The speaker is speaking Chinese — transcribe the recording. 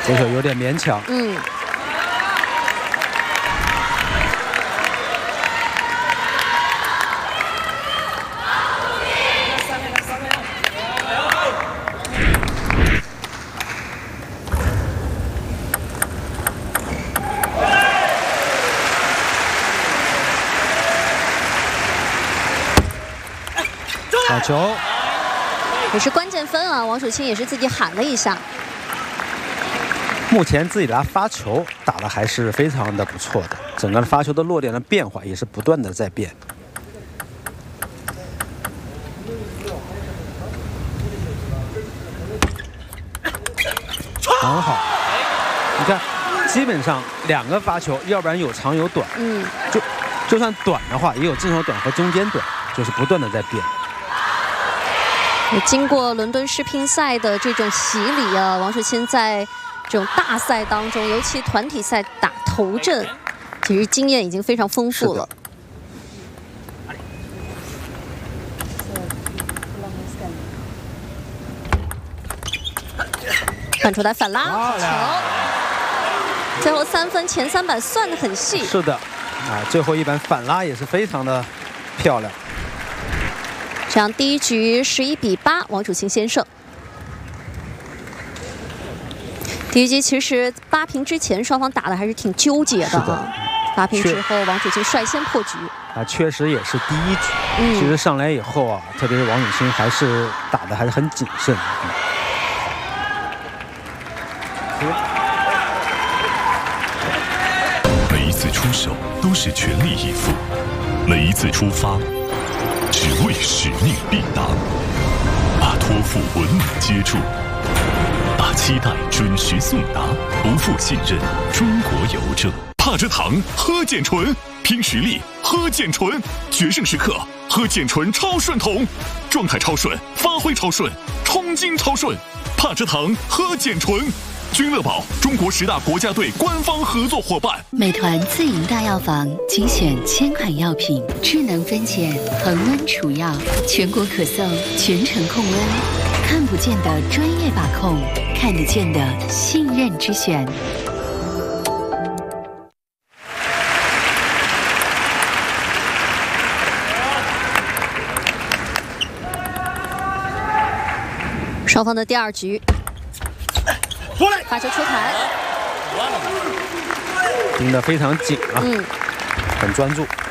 这球有点勉强。好球， 也是关键分啊！王楚钦也是自己喊了一下。 目前自己的发球打得还是非常的不错的，整个发球的落点的变化也是不断的在变。很好，你看，基本上2个发球，要不然有长有短，就算短的话，也有正手短和中间短，就是不断的在变。 经过伦敦世乒赛的这种洗礼啊，王楚钦在这种大赛当中，尤其团体赛打头阵，其实经验已经非常丰富了。反出来反拉好球，最后3分前3板算得很细。 是的，最后一板反拉也是非常的漂亮。 这样第一局11比8，王楚钦先胜。第一局其实8平之前双方打的还是挺纠结的啊。8平之后，王楚钦率先破局。 确实也是第一局。其实上来以后啊，特别是王楚钦还是打的还是很谨慎。 每一次出手都是全力以赴，每一次出发只为使命必达，把托付稳稳接住，把期待准时送达，不负信任。中国邮政，帕蔗糖喝碱醇，拼实力喝碱醇，决胜时刻喝碱醇超顺桶，状态超顺，发挥超顺，冲劲超顺。帕蔗糖喝碱醇。君乐宝，中国10大国家队官方合作伙伴。 美团自营大药房精选1000款药品，智能分拣，恒温储药，全国可送，全程控温，看不见的专业把控，看得见的信任之选。 双方的第2局。发球出台， 盯得非常紧啊，很专注。